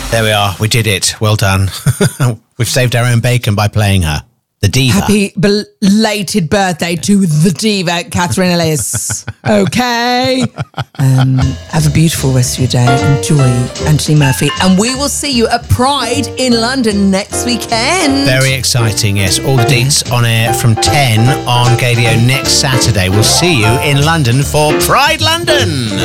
There we are. We did it. Well done. We've saved our own bacon by playing her. The diva. Happy belated birthday to the diva, Catherine Ellis. Okay. Have a beautiful rest of your day. Enjoy Anthony Murphy. And we will see you at Pride in London next weekend. Very exciting, yes. All the deets on air from 10 on Gadio next Saturday. We'll see you in London for Pride London.